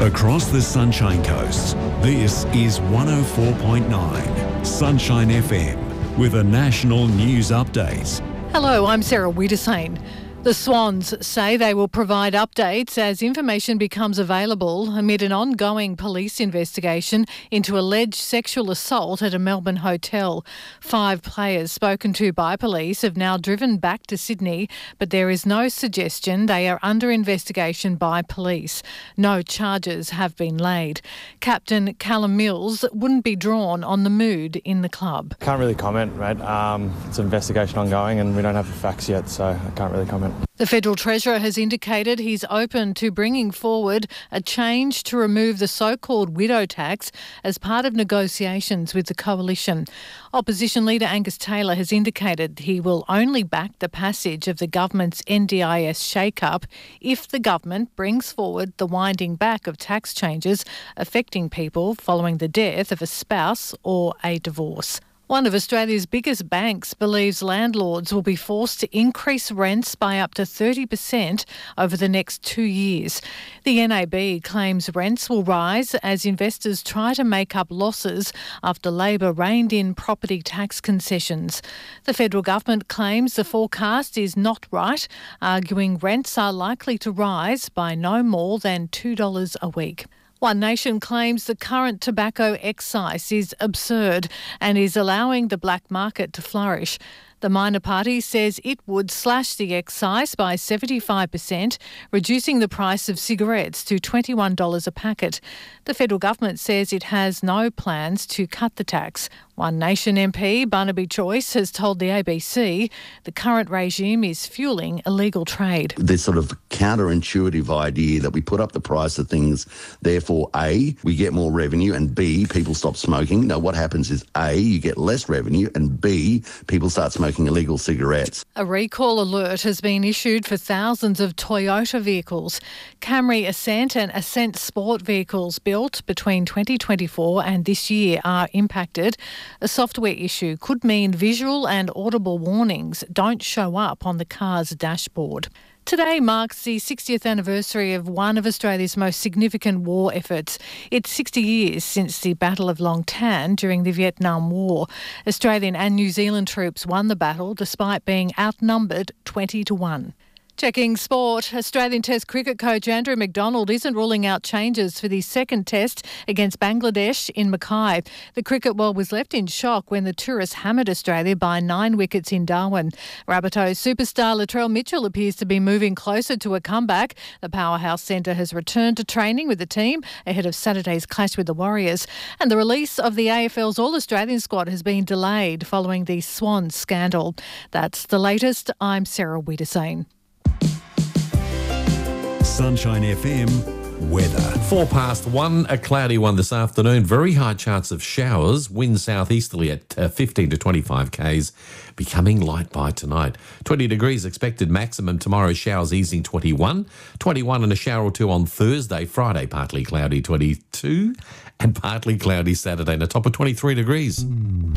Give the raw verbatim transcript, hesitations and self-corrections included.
Across the Sunshine Coast, this is one oh four point nine Sunshine F M with a national news update. Hello, I'm Sarah Wiedersane. The Swans say they will provide updates as information becomes available amid an ongoing police investigation into alleged sexual assault at a Melbourne hotel. Five players spoken to by police have now driven back to Sydney, but there is no suggestion they are under investigation by police. No charges have been laid. Captain Callum Mills wouldn't be drawn on the mood in the club. Can't really comment, mate. Um, it's an investigation ongoing and we don't have the facts yet, so I can't really comment. The Federal Treasurer has indicated he's open to bringing forward a change to remove the so-called widow tax as part of negotiations with the Coalition. Opposition leader Angus Taylor has indicated he will only back the passage of the government's N D I S shake-up if the government brings forward the winding back of tax changes affecting people following the death of a spouse or a divorce. One of Australia's biggest banks believes landlords will be forced to increase rents by up to thirty percent over the next two years. The N A B claims rents will rise as investors try to make up losses after Labor reined in property tax concessions. The federal government claims the forecast is not right, arguing rents are likely to rise by no more than two dollars a week. One Nation claims the current tobacco excise is absurd and is allowing the black market to flourish. The minor party says it would slash the excise by seventy-five percent, reducing the price of cigarettes to twenty-one dollars a packet. The federal government says it has no plans to cut the tax. One Nation M P Barnaby Joyce has told the A B C the current regime is fuelling illegal trade. This sort of counterintuitive idea that we put up the price of things, therefore A, we get more revenue, and B, people stop smoking. No, what happens is A, you get less revenue, and B, people start smoking illegal cigarettes. A recall alert has been issued for thousands of Toyota vehicles. Camry, Ascent and Ascent Sport vehicles built between twenty twenty-four and this year are impacted. A software issue could mean visual and audible warnings don't show up on the car's dashboard. Today marks the sixtieth anniversary of one of Australia's most significant war efforts. It's sixty years since the Battle of Long Tan during the Vietnam War. Australian and New Zealand troops won the battle despite being outnumbered twenty to one. Checking sport, Australian Test cricket coach Andrew McDonald isn't ruling out changes for the second test against Bangladesh in Mackay. The cricket world was left in shock when the tourists hammered Australia by nine wickets in Darwin. Rabbitohs superstar Latrell Mitchell appears to be moving closer to a comeback. The Powerhouse Centre has returned to training with the team ahead of Saturday's clash with the Warriors. And the release of the A F L's All-Australian squad has been delayed following the Swans scandal. That's the latest. I'm Sarah Wiedersane. Sunshine F M weather. Four past one, a cloudy one this afternoon. Very high chance of showers. Wind southeasterly at uh, fifteen to twenty-five k's, becoming light by tonight. twenty degrees expected maximum tomorrow. Showers easing twenty-one. twenty-one and a shower or two on Thursday. Friday partly cloudy twenty-two and partly cloudy Saturday and a top of twenty-three degrees. Mm.